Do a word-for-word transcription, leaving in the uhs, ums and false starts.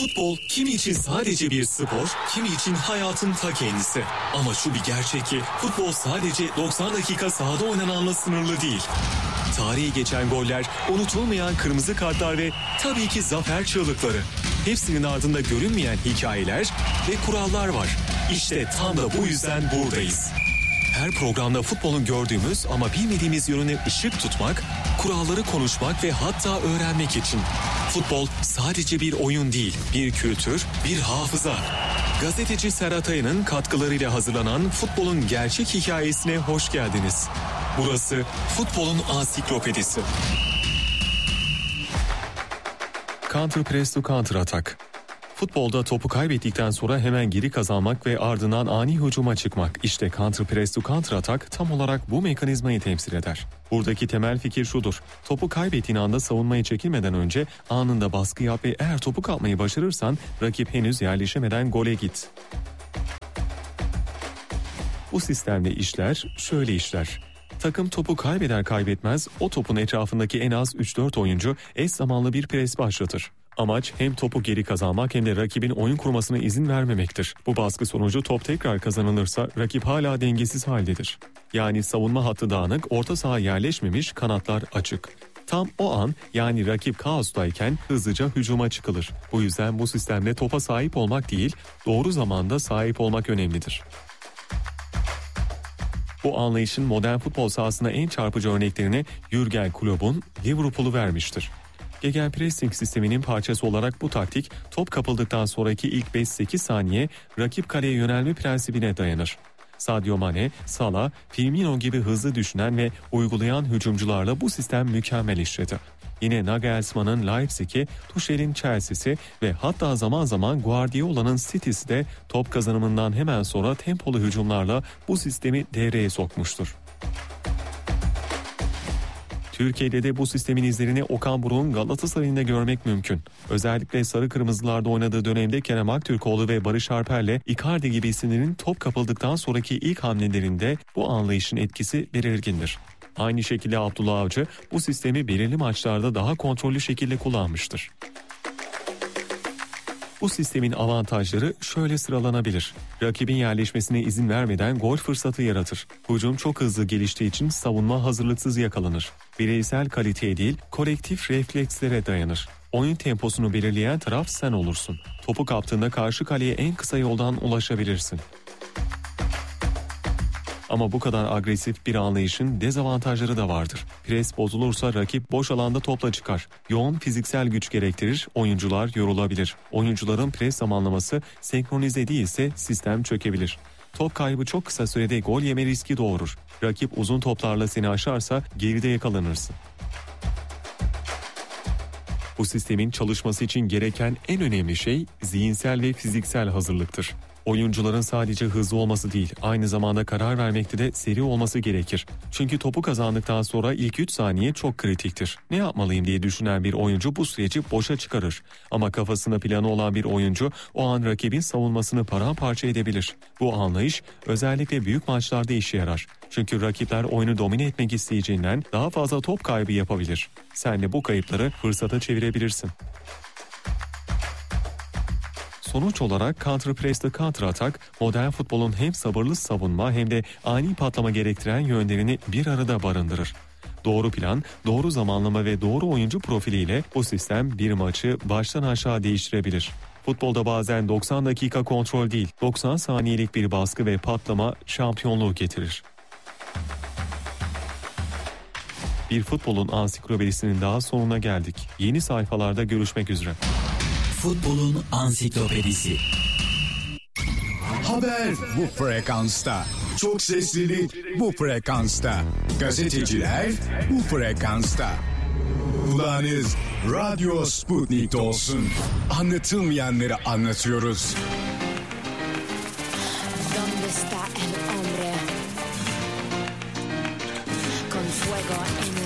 Futbol kimi için sadece bir spor, kimi için hayatın ta kendisi. Ama şu bir gerçek ki futbol sadece doksan dakika sahada oynananla sınırlı değil. Tarihi geçen goller, unutulmayan kırmızı kartlar ve tabii ki zafer çığlıkları. Hepsinin ardında görünmeyen hikayeler ve kurallar var. İşte tam da bu yüzden buradayız. Her programda futbolun gördüğümüz ama bilmediğimiz yönüne ışık tutmak, kuralları konuşmak ve hatta öğrenmek için. Futbol sadece bir oyun değil, bir kültür, bir hafıza. Gazeteci Serhat Ayan'ın katkılarıyla hazırlanan futbolun gerçek hikayesine hoş geldiniz. Burası futbolun ansiklopedisi. Counter press to counter atak. Futbolda topu kaybettikten sonra hemen geri kazanmak ve ardından ani hücuma çıkmak. İşte counter press to counter atak tam olarak bu mekanizmayı temsil eder. Buradaki temel fikir şudur: topu kaybettiğin anda savunmaya çekilmeden önce anında baskı yap ve eğer topu kapmayı başarırsan rakip henüz yerleşemeden gole git. Bu sistemde işler şöyle işler. Takım topu kaybeder kaybetmez o topun etrafındaki en az üç dört oyuncu eş zamanlı bir pres başlatır. Amaç hem topu geri kazanmak hem de rakibin oyun kurmasına izin vermemektir. Bu baskı sonucu top tekrar kazanılırsa rakip hala dengesiz haldedir. Yani savunma hattı dağınık, orta saha yerleşmemiş, kanatlar açık. Tam o an, yani rakip kaostayken hızlıca hücuma çıkılır. Bu yüzden bu sistemde topa sahip olmak değil, doğru zamanda sahip olmak önemlidir. Bu anlayışın modern futbol sahasına en çarpıcı örneklerini Jürgen Klopp'un Liverpool'u vermiştir. Gegenpressing sisteminin parçası olarak bu taktik, top kapıldıktan sonraki ilk beş sekiz saniye rakip kaleye yönelme prensibine dayanır. Sadio Mane, Salah, Firmino gibi hızlı düşünen ve uygulayan hücumcularla bu sistem mükemmel işledi. Yine Nagelsmann'ın Leipzig'i, Tuchel'in Chelsea'si ve hatta zaman zaman Guardiola'nın City'si de top kazanımından hemen sonra tempolu hücumlarla bu sistemi devreye sokmuştur. Türkiye'de de bu sistemin izlerini Okan Buruk'un Galatasaray'ında görmek mümkün. Özellikle sarı kırmızılarda oynadığı dönemde Kerem Aktürkoğlu ve Barış Alper'le Icardi gibi isimlerin top kapıldıktan sonraki ilk hamlelerinde bu anlayışın etkisi belirgindir. Aynı şekilde Abdullah Avcı bu sistemi belirli maçlarda daha kontrollü şekilde kullanmıştır. Bu sistemin avantajları şöyle sıralanabilir. Rakibin yerleşmesine izin vermeden gol fırsatı yaratır. Hücum çok hızlı geliştiği için savunma hazırlıksız yakalanır. Bireysel kaliteye değil, kolektif reflekslere dayanır. Oyun temposunu belirleyen taraf sen olursun. Topu kaptığında karşı kaleye en kısa yoldan ulaşabilirsin. Ama bu kadar agresif bir anlayışın dezavantajları da vardır. Pres bozulursa rakip boş alanda topla çıkar. Yoğun fiziksel güç gerektirir, oyuncular yorulabilir. Oyuncuların pres zamanlaması senkronize değilse sistem çökebilir. Top kaybı çok kısa sürede gol yeme riski doğurur. Rakip uzun toplarla seni aşarsa geride yakalanırsın. Bu sistemin çalışması için gereken en önemli şey zihinsel ve fiziksel hazırlıktır. Oyuncuların sadece hızlı olması değil, aynı zamanda karar vermekte de seri olması gerekir. Çünkü topu kazandıktan sonra ilk üç saniye çok kritiktir. Ne yapmalıyım diye düşünen bir oyuncu bu süreci boşa çıkarır. Ama kafasında planı olan bir oyuncu o an rakibin savunmasını paramparça edebilir. Bu anlayış özellikle büyük maçlarda işe yarar. Çünkü rakipler oyunu domine etmek isteyeceğinden daha fazla top kaybı yapabilir. Sen de bu kayıpları fırsata çevirebilirsin. Sonuç olarak counter press to counter atak, modern futbolun hem sabırlı savunma hem de ani patlama gerektiren yönlerini bir arada barındırır. Doğru plan, doğru zamanlama ve doğru oyuncu profiliyle bu sistem bir maçı baştan aşağı değiştirebilir. Futbolda bazen doksan dakika kontrol değil, doksan saniyelik bir baskı ve patlama şampiyonluğu getirir. Bir futbolun ansiklopedisinin daha sonuna geldik. Yeni sayfalarda görüşmek üzere. Futbolun ansiklopedisi. Haber bu frekansta. Çok seslilik bu frekansta. Gazeteciler bu frekansta. Kulağınız Radyo Sputnik'te olsun. Anlatılmayanları anlatıyoruz. ¿Dónde está el hombre? Con fuego en